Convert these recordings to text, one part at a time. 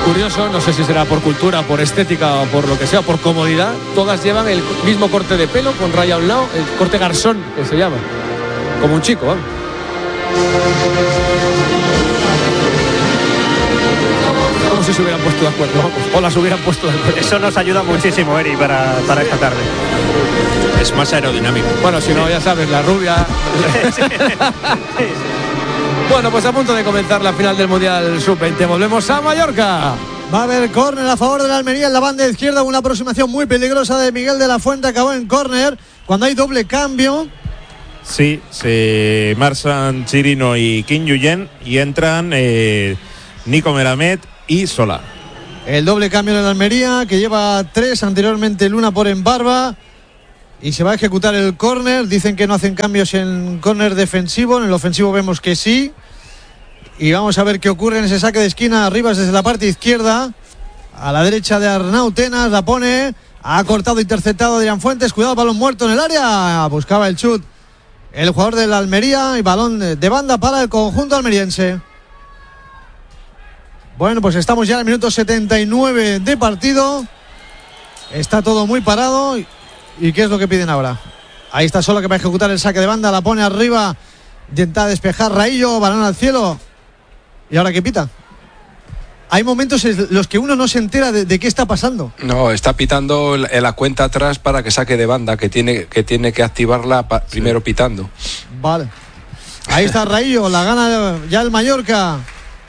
curioso, no sé si será por cultura, por estética o por lo que sea, por comodidad, todas llevan el mismo corte de pelo con raya a un lado, el corte garzón que se llama, como un chico, ¿eh? Como si se hubieran puesto de acuerdo, vamos, o las hubieran puesto de acuerdo. Eso nos ayuda muchísimo, Eri, para esta tarde. Es más aerodinámico. Bueno, si no, ya sabes, la rubia. Sí. Bueno, pues a punto de comenzar la final del Mundial Sub-20. Volvemos a Mallorca. Va a haber córner a favor de la Almería en la banda izquierda. Una aproximación muy peligrosa de Miguel de la Fuente. Acabó en córner cuando hay doble cambio. Sí, se marchan Chirino y Kim Yuyen y entran Nico Melamed y Solá. El doble cambio en la Almería, que lleva 3, anteriormente Luna por Embarba. Y se va a ejecutar el córner. Dicen que no hacen cambios en córner defensivo. En el ofensivo vemos que sí. Y vamos a ver qué ocurre en ese saque de esquina. Rivas desde la parte izquierda, a la derecha de Arnau Tenas, la pone. Ha cortado, interceptado Adrián Fuentes. Cuidado, balón muerto en el área. Buscaba el chut el jugador de la Almería. Y balón de banda para el conjunto almeriense. Bueno, pues estamos ya en el minuto 79 de partido. Está todo muy parado. ¿Y qué es lo que piden ahora? Ahí está Sola, que va a ejecutar el saque de banda. La pone arriba. Intenta despejar Raillo. Balón al cielo. ¿Y ahora qué pita? Hay momentos en los que uno no se entera de qué está pasando. No, está pitando la cuenta atrás para que saque de banda, que tiene que activarla primero pitando. Vale. Ahí está Raillo. La gana ya el Mallorca.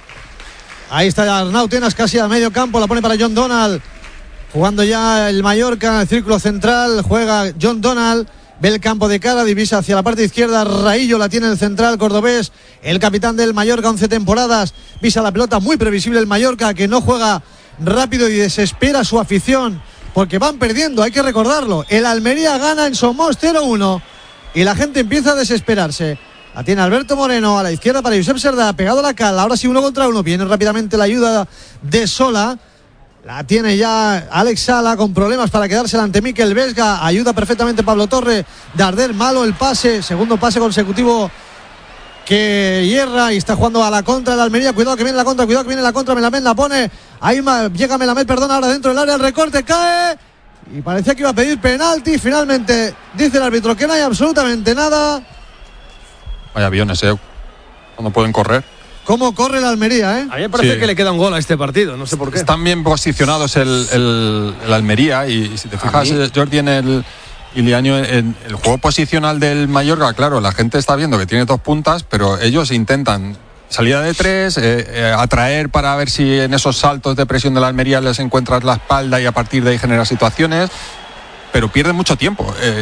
Ahí está Arnau Tenas casi a medio campo. La pone para John Donald. Jugando ya el Mallorca en el círculo central. Juega John Donald. Ve el campo de cara. Divisa hacia la parte izquierda. Raillo la tiene el central cordobés. El capitán del Mallorca, 11 temporadas. Visa la pelota. Muy previsible el Mallorca, que no juega rápido y desespera a su afición. Porque van perdiendo, hay que recordarlo. El Almería gana en Somos 0-1. Y la gente empieza a desesperarse. La tiene Alberto Moreno a la izquierda para Josep Serdá. Pegado a la cal. Ahora sí 1 contra 1. Viene rápidamente la ayuda de Sola. La tiene ya Alex Sala con problemas para quedársela ante Mikel Vesga. Ayuda perfectamente Pablo Torre. Darder, malo el pase. Segundo pase consecutivo que hierra y está jugando a la contra de la Almería. Cuidado que viene la contra, cuidado que viene la contra. Melamed la pone. Ahí llega Melamed, perdón, ahora dentro del área. El recorte cae. Y parecía que iba a pedir penalti. Finalmente dice el árbitro que no hay absolutamente nada. Hay aviones, cuando pueden correr. ¿Cómo corre la Almería, A mí me parece que le queda un gol a este partido, no sé por qué. Están bien posicionados el Almería y si te fijas, Jordi, en el Ilianio, en el juego posicional del Mallorca, claro, la gente está viendo que tiene 2 puntas, pero ellos intentan salida de 3, atraer para ver si en esos saltos de presión de la Almería les encuentras la espalda y a partir de ahí generar situaciones. Pero pierden mucho tiempo.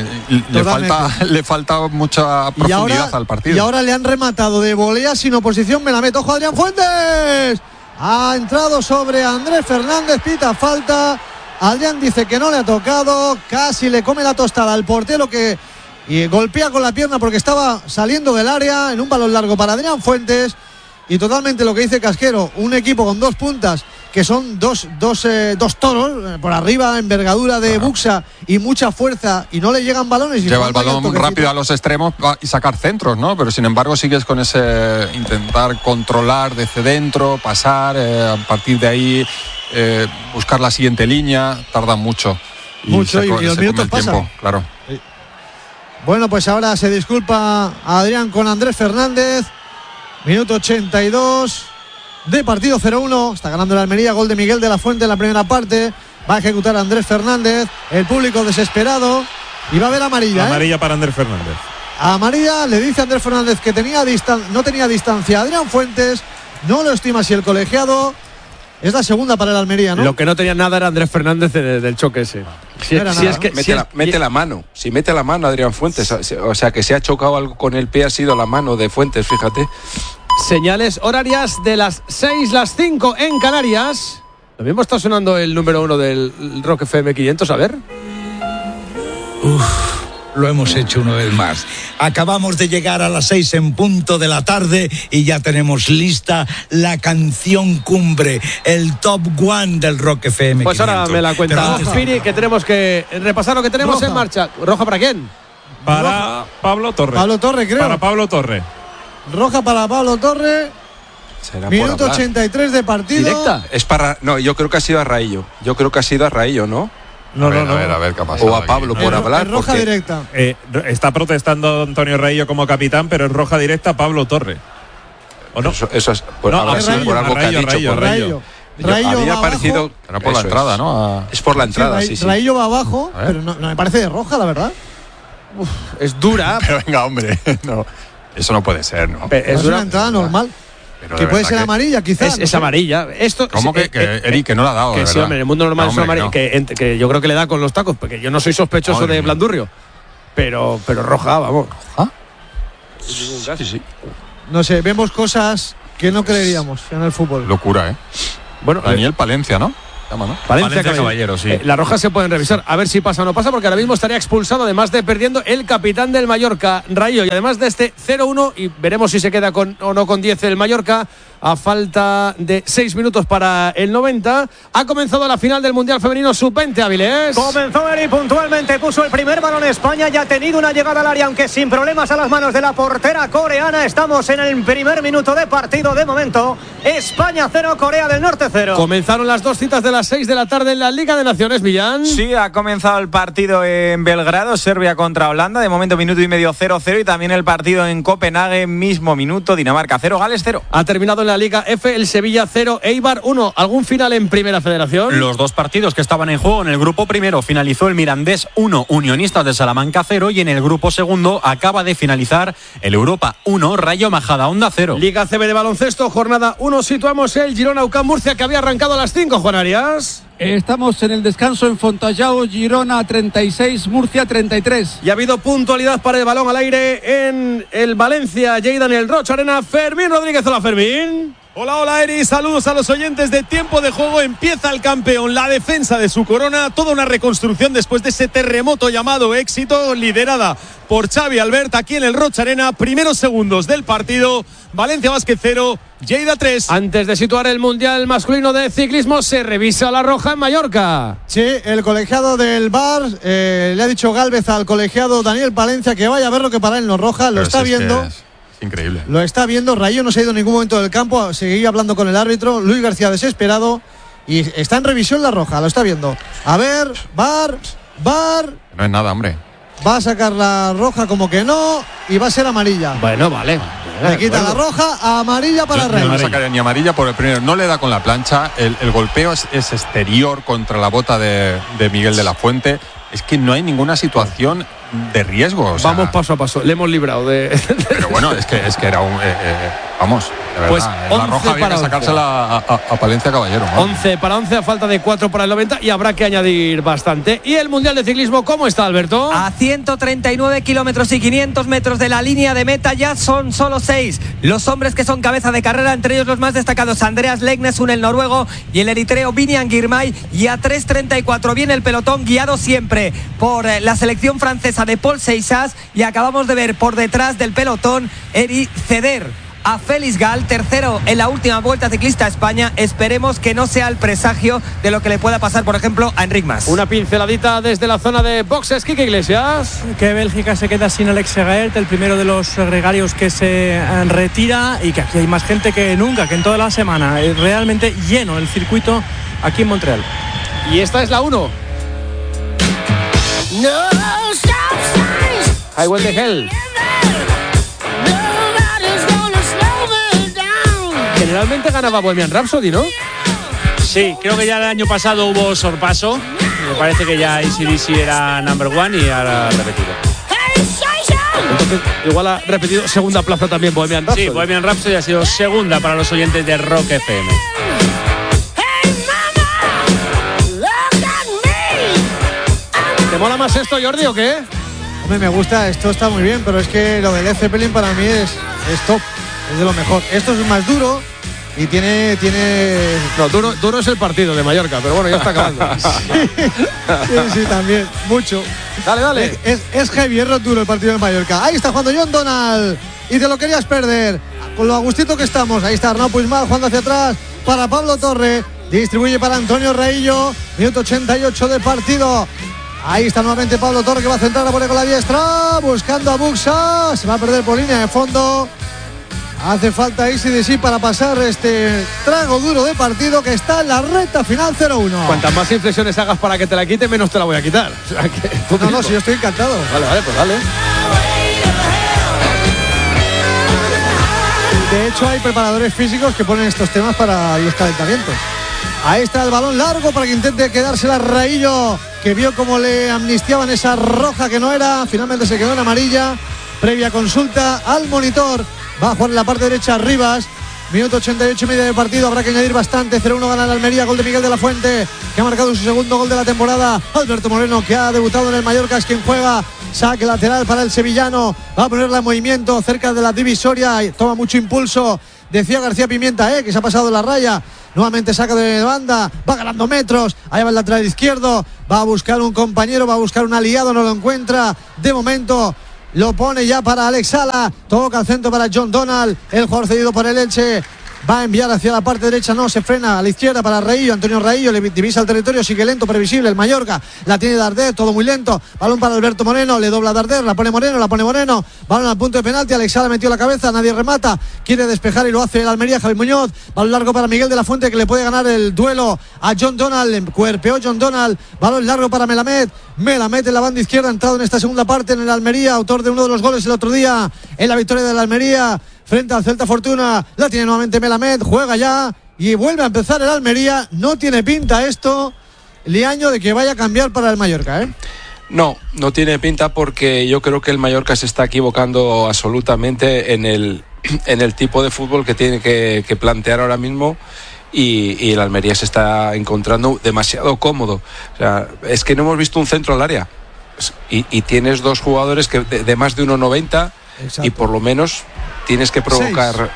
Le falta mucha profundidad al partido. Y ahora le han rematado de volea sin oposición. Melamed, ojo, Adrián Fuentes. Ha entrado sobre Andrés Fernández. Pita falta. Adrián dice que no le ha tocado. Casi le come la tostada al portero y golpea con la pierna porque estaba saliendo del área en un balón largo para Adrián Fuentes. Y totalmente lo que dice Casquero. Un equipo con 2 puntas, que son dos toros por arriba, envergadura de Buxa y mucha fuerza, y no le llegan balones. Lleva el balón rápido a los extremos y sacar centros, ¿no? Pero sin embargo sigues con ese intentar controlar desde dentro, pasar, a partir de ahí buscar la siguiente línea. Tarda mucho. Y los minutos pasan. Claro. Bueno, pues ahora se disculpa a Adrián con Andrés Fernández. Minuto 82 de partido, 0-1. Está ganando la Almería. Gol de Miguel de la Fuente en la primera parte. Va a ejecutar a Andrés Fernández. El público desesperado. Y va a haber amarilla. Amarilla para Andrés Fernández. Amarilla, le dice a Andrés Fernández que no tenía distancia. Adrián Fuentes no lo estima así el colegiado. Es la segunda para el Almería, ¿no? Lo que no tenía nada era Andrés Fernández del choque ese. Mete la mano. Si mete la mano Adrián Fuentes, o sea que se ha chocado algo con el pie, ha sido la mano de Fuentes, fíjate. Señales horarias de las 6, las 5 en Canarias. Lo mismo está sonando el número 1 del Rock FM 500, a ver. Lo hemos hecho una vez más. Acabamos de llegar a las 6 en punto de la tarde y ya tenemos lista la canción cumbre, el top 1 del Rock FM 500. Pues ahora me la cuenta Fini, que tenemos que repasar lo que tenemos en marcha. ¿Roja para quién? Para Pablo Torre. Pablo Torre, creo. Para Pablo Torre. Roja para Pablo Torre. Minuto 83 de partido. ¿Directa? Es para... No, yo creo que ha sido a Raillo. ¿No? No. A ver qué ha pasado. O a Pablo aquí. por hablar. Es roja directa. Está protestando Antonio Raillo como capitán, pero es roja directa a Pablo Torre. ¿O no? Eso es por, No, ahora sí, Raillo, por algo que ha dicho. Raillo. A Raillo mí me va ha parecido... abajo. Era por la Eso entrada, ¿no? Es por la entrada, sí. Raillo va abajo, A ver. pero no me parece de roja, la verdad. Es dura. Pero venga, hombre, no. Eso no puede ser, ¿no? Es una entrada normal. Pero Que de puede verdad ser amarilla, quizás. Es no sé. amarilla. Esto, ¿Cómo que Eric, que no la ha dado? Que de sí, verdad? hombre, en el mundo normal No, es hombre, amarilla. Que yo creo que le da con los tacos, porque yo no soy sospechoso Madre de mía. Blandurrio. Pero roja, vamos. Sí. No sé, vemos cosas que no creeríamos en el fútbol. Locura, ¿eh? Bueno, Daniel Palencia, ¿no? Llama, ¿no? Valencia Caballero, sí. Las rojas se pueden revisar, a ver si pasa o no pasa, porque ahora mismo estaría expulsado, además de perdiendo el capitán del Mallorca, Rayo, y además de este 0-1, y veremos si se queda con o no con 10 el Mallorca, a falta de 6 minutos para el 90. Ha comenzado la final del Mundial Femenino Sub-20, Avilés. Comenzó Eri puntualmente, puso el primer balón España y ha tenido una llegada al área, aunque sin problemas a las manos de la portera coreana. Estamos en el primer minuto de partido de momento. España 0, Corea del Norte 0. Comenzaron las dos citas de las 6 de la tarde en la Liga de Naciones, Millán. Sí, ha comenzado el partido en Belgrado, Serbia contra Holanda, de momento minuto y medio 0-0, y también el partido en Copenhague, mismo minuto, Dinamarca 0, Gales 0. Ha terminado en la Liga F el Sevilla 0, Eibar 1. ¿Algún final en Primera Federación? Los dos partidos que estaban en juego en el grupo primero finalizó el Mirandés 1, Unionistas de Salamanca 0, y en el grupo segundo acaba de finalizar el Europa 1, Rayo Majadahonda 0. Liga CB de baloncesto, jornada 1, situamos el Girona UCAM Murcia, que había arrancado a las 5, Juan Arias. Estamos en el descanso en Fontallao, Girona 36, Murcia 33. Y ha habido puntualidad para el balón al aire en el Valencia, Lleida en el Rocha Arena. Fermín Rodríguez, hola Fermín. Hola Eri, saludos a los oyentes de Tiempo de Juego. Empieza el campeón, la defensa de su corona, toda una reconstrucción después de ese terremoto llamado éxito, liderada por Xavi Albert aquí en el Rocha Arena. Primeros segundos del partido, Valencia Basket 0, Lleida 3. Antes de situar el Mundial Masculino de Ciclismo, se revisa la roja en Mallorca. Sí, el colegiado del VAR le ha dicho Gálvez al colegiado Daniel Palencia que vaya a ver lo que para él no roja, lo está viendo. Es increíble. Lo está viendo, Rayo no se ha ido en ningún momento del campo, seguía hablando con el árbitro, Luis García desesperado, y está en revisión la roja, lo está viendo. A ver, VAR. No es nada, hombre. Va a sacar la roja como que no, y va a ser amarilla. Bueno, vale. Le quita la roja, amarilla para Rayo. No le sacaría ni amarilla por el primero. No le da con la plancha. El golpeo es exterior contra la bota de Miguel de la Fuente. Es que no hay ninguna situación de riesgo. O sea, vamos paso a paso. Le hemos librado de. Pero bueno, es que era un. Vamos, de verdad. Pues la roja había que sacársela a Palencia Caballero. 11 para 11 a falta de 4 para el 90 y habrá que añadir bastante. ¿Y el Mundial de Ciclismo cómo está, Alberto? A 139 kilómetros y 500 metros de la línea de meta ya son solo 6 los hombres que son cabeza de carrera, entre ellos los más destacados Andreas Legnesun, el noruego, y el eritreo Vinian Girmay. Y a 3:34 viene el pelotón, guiado siempre por la selección francesa de Paul Seixas, y acabamos de ver por detrás del pelotón ceder a Félix Gal, tercero en la última Vuelta Ciclista a España. Esperemos que no sea el presagio de lo que le pueda pasar, por ejemplo, a Enric Mas. Una pinceladita desde la zona de boxes, Quique Iglesias. Que Bélgica se queda sin Alex Segaert, el primero de los gregarios que se retira, y que aquí hay más gente que nunca, que en toda la semana. Es realmente lleno el circuito aquí en Montreal. Y esta es la 1. Highway de Hell. Generalmente ganaba Bohemian Rhapsody, ¿no? Sí, creo que ya el año pasado hubo sorpaso. Me parece que ya AC/DC era number one y ahora ha repetido. Entonces, igual ha repetido segunda plaza también Bohemian Rhapsody. Sí, Bohemian Rhapsody ha sido segunda para los oyentes de Rock FM. ¿Te mola más esto, Jordi, o qué? Hombre, me gusta, esto está muy bien, pero es que lo de Led Zeppelin para mí es top, es de lo mejor. Esto es más duro y tiene... No, duro es el partido de Mallorca, pero bueno, ya está acabando. sí, también, mucho. Dale. Es heavy, es duro el partido de Mallorca. Ahí está jugando John Donald y te lo querías perder. Con lo a gustito que estamos, ahí está Arnau Puigmal jugando hacia atrás para Pablo Torre. Distribuye para Antonio Raillo, minuto 88 de partido. Ahí está nuevamente Pablo Torre, que va a centrar, la pone con la diestra, buscando a Buxa, se va a perder por línea de fondo. Hace falta AC/DC para pasar este trago duro de partido que está en la recta final 0-1. Cuantas más inflexiones hagas para que te la quite, menos te la voy a quitar. O sea, que no, si yo estoy encantado. Vale, pues dale. De hecho, hay preparadores físicos que ponen estos temas para los calentamientos. Ahí está el balón largo para que intente quedársela Raillo, que vio como le amnistiaban esa roja que no era. Finalmente se quedó en amarilla. Previa consulta al monitor. Va a jugar en la parte derecha Rivas. Minuto 88 y medio de partido. Habrá que añadir bastante. 0-1 gana el Almería. Gol de Miguel de la Fuente, que ha marcado su segundo gol de la temporada. Alberto Moreno, que ha debutado en el Mallorca, es quien juega. Saque lateral para el sevillano. Va a ponerla en movimiento cerca de la divisoria. Y toma mucho impulso. Decía García Pimienta, que se ha pasado la raya. Nuevamente saca de banda. Va ganando metros. Ahí va el lateral izquierdo. Va a buscar un compañero. Va a buscar un aliado. No lo encuentra. De momento lo pone ya para Alex Sala. Toca al centro para John Donald. El jugador cedido por el Elche. Va a enviar hacia la parte derecha, no, se frena a la izquierda para Raillo. Antonio Raillo le divisa el territorio, sigue lento, previsible el Mallorca. La tiene Darder, todo muy lento. Balón para Alberto Moreno, le dobla Darder, la pone Moreno. Balón al punto de penalti, Alex Sala metió la cabeza, nadie remata. Quiere despejar y lo hace el Almería, Javi Muñoz. Balón largo para Miguel de la Fuente, que le puede ganar el duelo a John Donald. Cuerpeó John Donald. Balón largo para Melamed. Melamed en la banda izquierda, ha entrado en esta segunda parte en el Almería, autor de uno de los goles el otro día en la victoria del Almería frente al Celta Fortuna. La tiene nuevamente Melamed, juega ya y vuelve a empezar el Almería. No tiene pinta esto, Liaño, de que vaya a cambiar para el Mallorca, No tiene pinta, porque yo creo que el Mallorca se está equivocando absolutamente en el tipo de fútbol que tiene que plantear ahora mismo. Y el Almería se está encontrando demasiado cómodo. O sea, es que no hemos visto un centro al área. Y tienes dos jugadores que de más de 1,90 y por lo menos tienes que provocar. 6.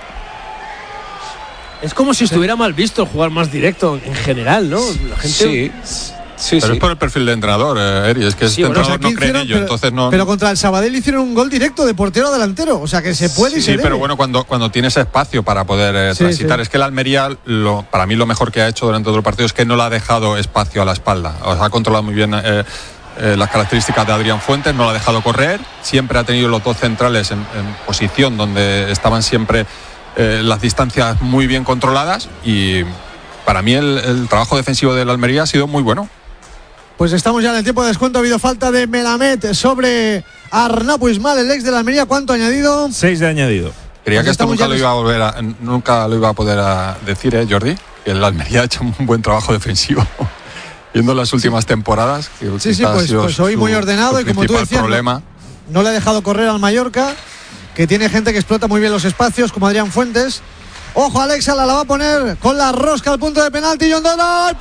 Es como si estuviera mal visto el jugar más directo en general, ¿no? La gente... Sí, pero es por el perfil de entrenador, Eri. Es que este entrenador no cree en ello, entonces no. Pero contra el Sabadell hicieron un gol directo de portero a delantero. O sea que se puede y se debe. Sí, pero bueno, cuando tienes espacio para poder transitar. Es que el Almería, para mí, lo mejor que ha hecho durante todo el partido es que no le ha dejado espacio a la espalda. O sea, ha controlado muy bien las características de Adrián Fuentes, no lo ha dejado correr. Siempre ha tenido los dos centrales en posición donde estaban siempre las distancias muy bien controladas. Y para mí el trabajo defensivo del Almería ha sido muy bueno. Pues estamos ya en el tiempo de descuento. Ha habido falta de Melamed sobre Arnau Puigmal, el ex de la Almería. ¿Cuánto ha añadido? 6 de añadido. Creía que esto nunca lo iba a poder decir, Jordi, que el Almería ha hecho un buen trabajo defensivo. Viendo las últimas temporadas. Pues hoy muy ordenado y como tú decías, no le ha dejado correr al Mallorca, que tiene gente que explota muy bien los espacios, como Adrián Fuentes. Ojo, Alexa la va a poner con la rosca al punto de penalti. John Donald,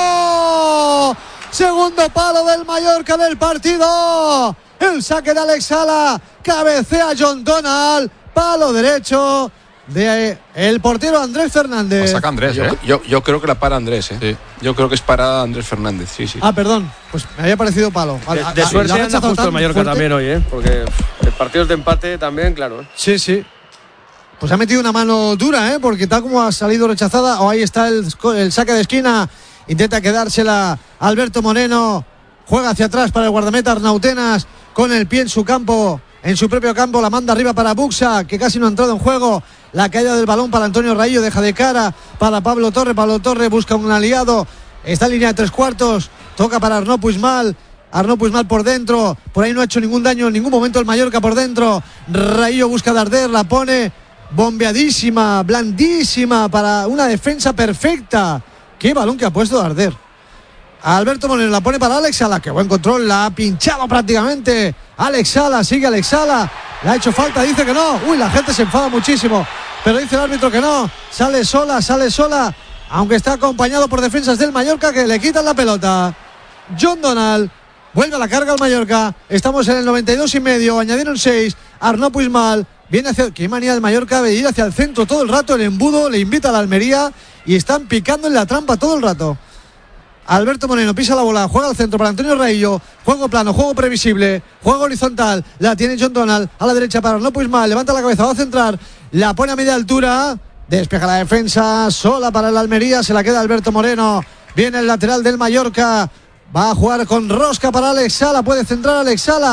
¡palo! Segundo palo del Mallorca del partido. El saque de Alex Sala. Cabecea John Donald. Palo derecho de el portero Andrés Fernández. Saca Andrés, yo creo que la para Andrés, Sí. Yo creo que es parada Andrés Fernández, sí. Perdón, pues me había parecido palo. De suerte anda justo el Mallorca fuerte también hoy, porque el partido de empate también, claro. Sí. Pues ha metido una mano dura, porque tal como ha salido rechazada, ahí está el saque de esquina. Intenta quedársela Alberto Moreno. Juega hacia atrás para el guardameta Arnautenas. Con el pie en su campo, en su propio campo. La manda arriba para Buxa, que casi no ha entrado en juego. La caída del balón para Antonio Raillo. Deja de cara para Pablo Torre. Pablo Torre busca un aliado. Está en línea de 3/4. Toca para Arnau Puigmal. Arnau Puigmal por dentro. Por ahí no ha hecho ningún daño en ningún momento el Mallorca por dentro. Raillo busca Darder. La pone bombeadísima, blandísima para una defensa perfecta. Qué balón que ha puesto Darder. Alberto Moreno la pone para Alex Sala. Qué buen control. La ha pinchado prácticamente. Alex Sala, sigue Alex Sala. Le ha hecho falta, dice que no. La gente se enfada muchísimo. Pero dice el árbitro que no. Sale sola. Aunque está acompañado por defensas del Mallorca que le quitan la pelota. John Donald vuelve a la carga al Mallorca. Estamos en el 92,5. Añadieron 6. Arnau Puigmal viene hacia. Qué manía del Mallorca de ir hacia el centro todo el rato. El embudo le invita a la Almería. Y están picando en la trampa todo el rato. Alberto Moreno pisa la bola, juega al centro para Antonio Raillo. Juego plano, juego previsible, juego horizontal. La tiene John Donald a la derecha para Arnau Puigmal. Levanta la cabeza, va a centrar. La pone a media altura. Despeja la defensa, sola para el Almería. Se la queda Alberto Moreno. Viene el lateral del Mallorca. Va a jugar con rosca para Alex Sala. Puede centrar Alex Sala.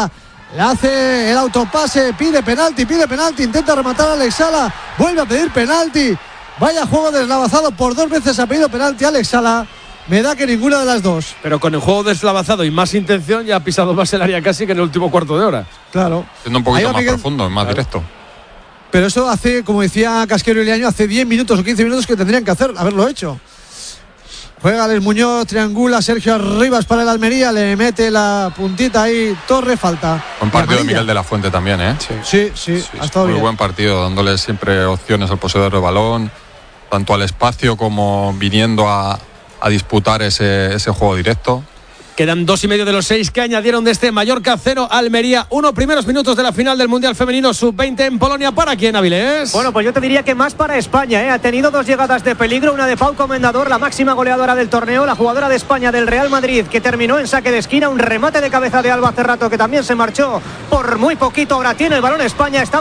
Le hace el autopase, pide penalti, intenta rematar a Alex Sala, vuelve a pedir penalti. Vaya juego deslavazado, por 2 veces ha pedido penalti a Alex Sala. Me da que ninguna de las dos. Pero con el juego deslavazado y más intención ya ha pisado más el área casi que en el último cuarto de hora. Claro. Siendo un poquito más profundo, más directo. Pero eso hace, como decía Casquero y Leaño, hace 10 minutos o 15 minutos que tendrían que haberlo hecho. Juega Alex Muñoz, triangula Sergio Arribas para el Almería, le mete la puntita ahí, Torre, falta. Buen partido de Miguel de la Fuente también, ¿eh? Sí, ha estado muy bien. Buen partido, dándole siempre opciones al poseedor del balón, tanto al espacio como viniendo a disputar ese juego directo. Quedan 2,5 de los 6 que añadieron de este Mallorca 0, Almería 1. Primeros minutos de la final del Mundial Femenino Sub-20 en Polonia. ¿Para quién, Avilés? Bueno, pues yo te diría que más para España, ¿eh? Ha tenido 2 llegadas de peligro, una de Pau Comendador, la máxima goleadora del torneo, la jugadora de España del Real Madrid, que terminó en saque de esquina, un remate de cabeza de Alba Cerrato, que también se marchó por muy poquito. Ahora tiene el balón España, está